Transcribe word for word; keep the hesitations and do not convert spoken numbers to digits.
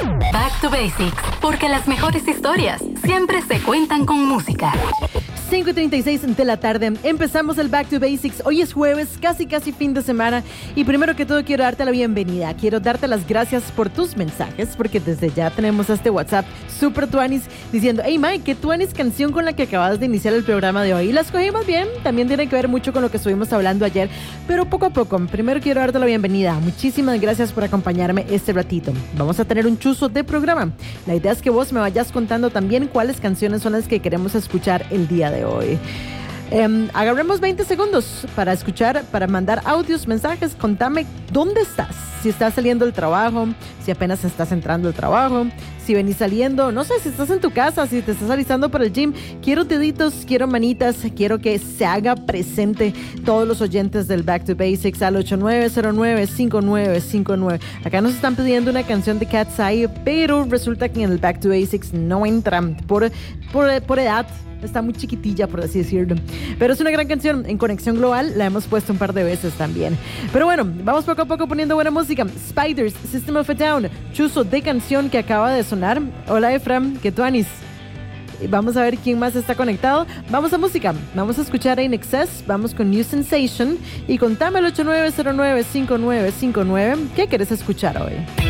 Back to Basics, porque las mejores historias siempre se cuentan con música. cinco y treinta y seis de la tarde. Empezamos el Back to Basics. Hoy es jueves, casi casi fin de semana. Y primero que todo quiero darte la bienvenida. Quiero darte las gracias por tus mensajes, porque desde ya tenemos este WhatsApp super tuanis diciendo: hey Mike, ¿qué tuanis canción con la que acabas de iniciar el programa de hoy? Y la escogimos bien. También tiene que ver mucho con lo que estuvimos hablando ayer, pero poco a poco. Primero quiero darte la bienvenida. Muchísimas gracias por acompañarme este ratito. Vamos a tener un chuzo de programa. La idea es que vos me vayas contando también cuáles canciones son las que queremos escuchar el día de hoy. Eh, agarremos veinte segundos para escuchar, para mandar audios, mensajes. Contame dónde estás, si estás saliendo del trabajo, si apenas estás entrando al trabajo, si venís saliendo, no sé, si estás en tu casa, si te estás alistando para el gym. Quiero deditos, quiero manitas, quiero que se haga presente todos los oyentes del Back to Basics al ocho nueve cero nueve, cinco nueve cinco nueve. Acá nos están pidiendo una canción de Cat's Eye, pero resulta que en el Back to Basics no entran por, por, por edad. Está muy chiquitilla, por así decirlo. Pero es una gran canción. En Conexión Global la hemos puesto un par de veces también. Pero bueno, vamos poco a poco poniendo buena música. Spiders, System of a Down, chuzo de canción que acaba de sonar. Hola Efram, ¿qué tuanis? Vamos a ver quién más está conectado. Vamos a música. Vamos a escuchar a In Excess. Vamos con New Sensation. Y contame al ocho nueve cero nueve, cinco nueve cinco nueve. ¿Qué quieres escuchar hoy?